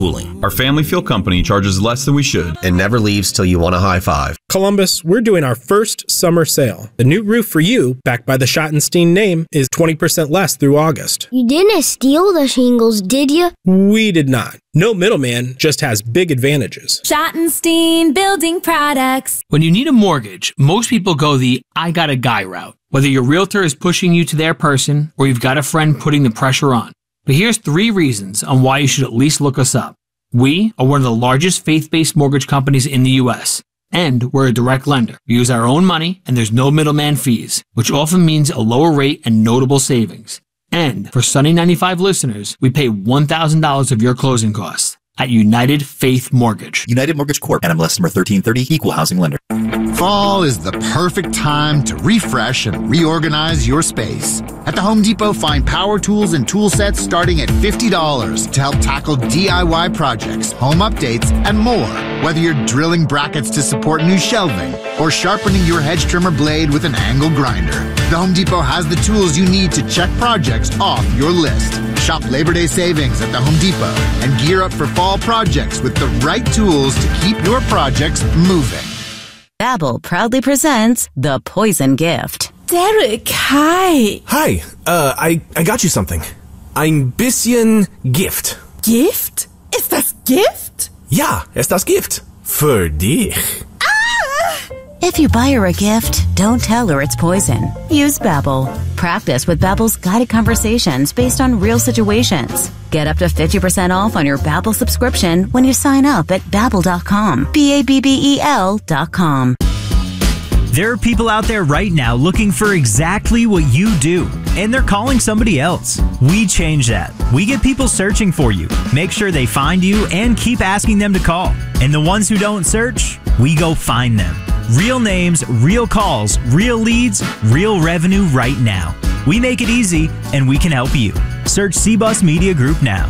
Our family feel company charges less than we should and never leaves till you want a high five. Columbus, we're doing our first summer sale. The new roof for you, backed by the Schottenstein name, is 20% less through August. You didn't steal the shingles, did you? We did not. No middleman, just has big advantages. Schottenstein Building Products. When you need a mortgage, most people go the I got a guy route. Whether your realtor is pushing you to their person or you've got a friend putting the pressure on. But here's 3 reasons on why you should at least look us up. We are one of the largest faith-based mortgage companies in the U.S., and we're a direct lender. We use our own money, and there's no middleman fees, which often means a lower rate and notable savings. And for Sunny 95 listeners, we pay $1,000 of your closing costs at United Faith Mortgage. United Mortgage Corp. NMLS number 1330, Equal Housing Lender. Fall is the perfect time to refresh and reorganize your space. At the Home Depot, find power tools and tool sets starting at $50 to help tackle DIY projects, home updates, and more. Whether you're drilling brackets to support new shelving or sharpening your hedge trimmer blade with an angle grinder, the Home Depot has the tools you need to check projects off your list. Shop Labor Day savings at the Home Depot and gear up for fall projects with the right tools to keep your projects moving. Babbel proudly presents The Poison Gift. Derek, hi. Hi, I got you something. Ein bisschen Gift. Gift? Ist das Gift? Ja, ist das Gift. Für dich. If you buy her a gift, don't tell her it's poison. Use Babbel. Practice with Babbel's guided conversations based on real situations. Get up to 50% off on your Babbel subscription when you sign up at Babbel.com. Babbel.com. There are people out there right now looking for exactly what you do, and they're calling somebody else. We change that. We get people searching for you, make sure they find you, and keep asking them to call. And the ones who don't search, we go find them. Real names, real calls, real leads, real revenue right now. We make it easy, and we can help you. Search CBUS Media Group now.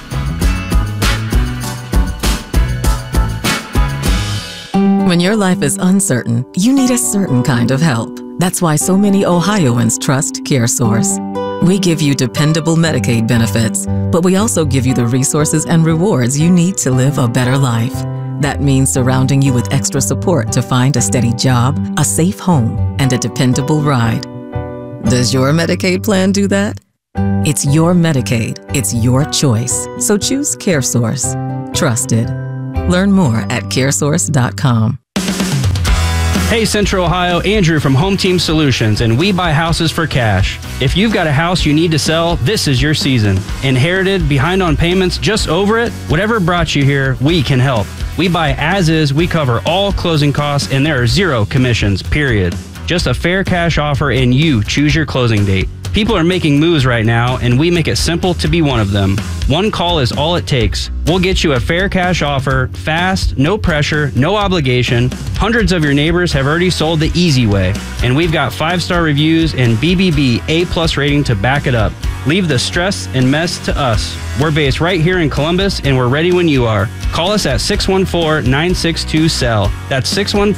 When your life is uncertain, you need a certain kind of help. That's why so many Ohioans trust CareSource. We give you dependable Medicaid benefits, but we also give you the resources and rewards you need to live a better life. That means surrounding you with extra support to find a steady job, a safe home, and a dependable ride. Does your Medicaid plan do that? It's your Medicaid. It's your choice. So choose CareSource. Trusted. Learn more at caresource.com. Hey Central Ohio, Andrew from Home Team Solutions, and we buy houses for cash. If you've got a house you need to sell, this is your season. Inherited, behind on payments, just over it? Whatever brought you here, we can help. We buy as is, we cover all closing costs, and there are 0 commissions, period. Just a fair cash offer and you choose your closing date. People are making moves right now, and we make it simple to be one of them. One call is all it takes. We'll get you a fair cash offer, fast, no pressure, no obligation. Hundreds of your neighbors have already sold the easy way, and we've got 5-star reviews and BBB A+ rating to back it up. Leave the stress and mess to us. We're based right here in Columbus, and we're ready when you are. Call us at 614-962-SELL. That's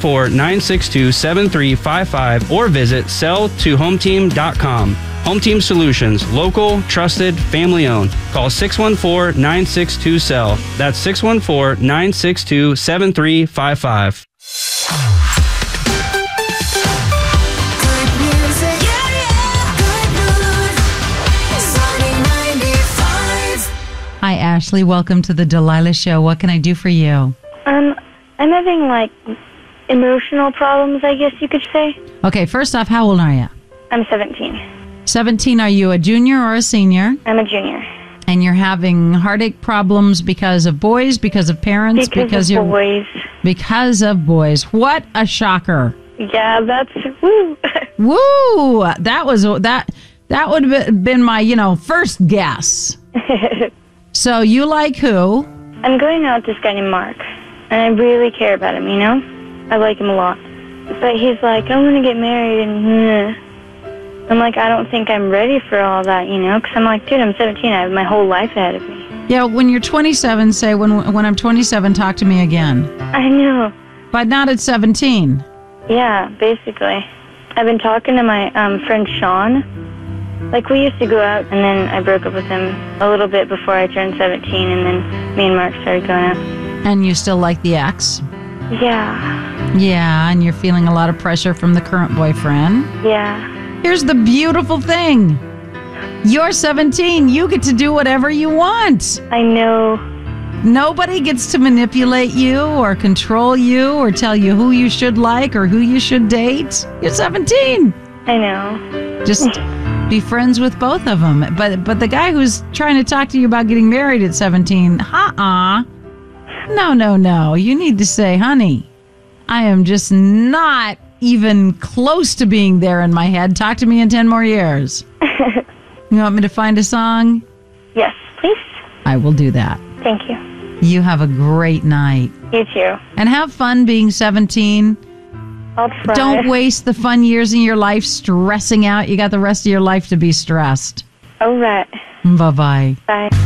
614-962-7355, or visit selltohometeam.com. Home Team Solutions, local, trusted, family-owned. Call 614-962-SELL. That's 614-962-7355. Hi, Ashley. Welcome to the Delilah Show. What can I do for you? I'm having, emotional problems, I guess you could say. Okay, first off, how old are you? I'm 17. 17. Are you a junior or a senior? I'm a junior. And you're having heartache problems because of boys, because of parents? Because of boys. Because of boys. What a shocker. Yeah, that's... Woo! Woo! That would have been my, first guess. So you like who? I'm going out with this guy named Mark, and I really care about him, I like him a lot. But he's like, I want to get married, and I'm like, I don't think I'm ready for all that, because I'm like, dude, I'm 17, I have my whole life ahead of me. Yeah, when you're 27, say, when I'm 27, talk to me again. I know. But not at 17. Yeah, basically. I've been talking to my friend Sean, Like, we used to go out, and then I broke up with him a little bit before I turned 17, and then me and Mark started going out. And you still like the ex? Yeah. Yeah, and you're feeling a lot of pressure from the current boyfriend? Yeah. Here's the beautiful thing. You're 17. You get to do whatever you want. I know. Nobody gets to manipulate you or control you or tell you who you should like or who you should date. You're 17. I know. Just be friends with both of them. But the guy who's trying to talk to you about getting married at 17, No. You need to say, honey, I am just not even close to being there in my head. Talk to me in 10 more years. You want me to find a song? Yes, please. I will do that. Thank you. You have a great night. You too. And have fun being 17. I'll try. Don't waste the fun years in your life stressing out. You got the rest of your life to be stressed. All right. Bye-bye. Bye.